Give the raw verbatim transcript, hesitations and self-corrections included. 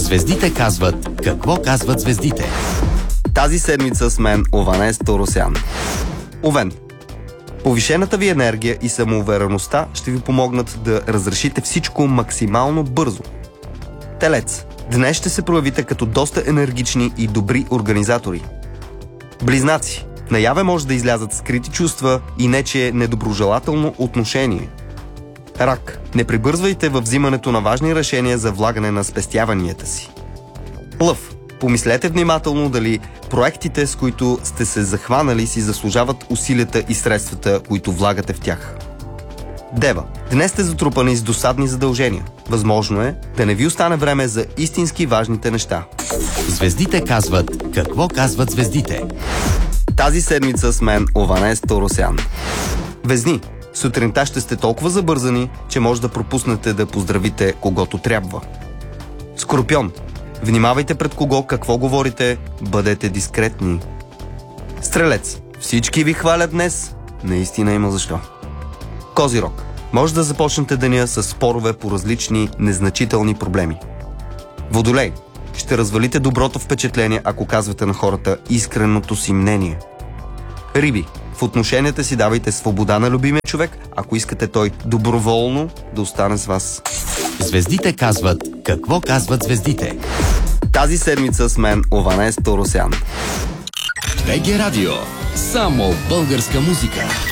Звездите казват какво казват звездите. Тази седмица с мен Ованес Торосян. Овен. Повишената ви енергия и самоувереността ще ви помогнат да разрешите всичко максимално бързо. Телец. Днес ще се проявите като доста енергични и добри организатори. Близнаци. Наяве може да излязат скрити чувства и нечие недоброжелателно отношение. Рак. Не прибързвайте във взимането на важни решения за влагане на спестяванията си. Лъв. Помислете внимателно дали проектите, с които сте се захванали, си заслужават усилията и средствата, които влагате в тях. Дева. Днес сте затрупани с досадни задължения. Възможно е да не ви остане време за истински важните неща. Звездите казват какво казват звездите. Тази седмица с мен Ованес Торосян. Везни. Сутринта ще сте толкова забързани, че може да пропуснете да поздравите когото трябва. Скорпион. Внимавайте пред кого, какво говорите, бъдете дискретни. Стрелец. Всички ви хвалят днес, наистина има защо. Козирог. Може да започнете деня с спорове по различни незначителни проблеми. Водолей. Ще развалите доброто впечатление, ако казвате на хората искреното си мнение. Риби. В отношенията си давайте свобода на любимия човек, ако искате той доброволно да остане с вас. Звездите казват какво казват звездите. Тази седмица с мен Ованес Торосян. БГ Радио. Само българска музика.